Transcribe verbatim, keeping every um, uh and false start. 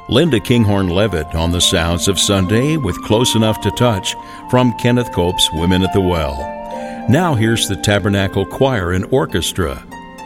Linda Kinghorn Levitt on the sounds of Sunday with Close Enough to Touch from Kenneth Cope's Women at the Well. Now here's the Tabernacle Choir and Orchestra